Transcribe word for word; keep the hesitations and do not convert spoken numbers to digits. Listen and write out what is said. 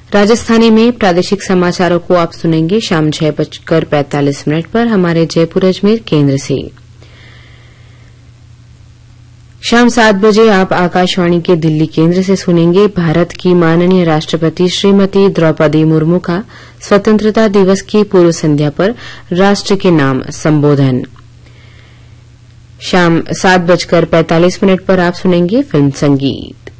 राजस्थानी में प्रादेशिक समाचारों को आप सुनेंगे शाम छह बजकर पैंतालीस मिनट पर हमारे जयपुर अजमेर केंद्र से। शाम सात बजे आप आकाशवाणी के दिल्ली केंद्र से सुनेंगे भारत की माननीय राष्ट्रपति श्रीमती द्रौपदी मुर्मू का स्वतंत्रता दिवस की पूर्व संध्या पर राष्ट्र के नाम संबोधन। शाम सात बजकर पैंतालीस मिनट पर आप सुनेंगे फिल्म संगीत।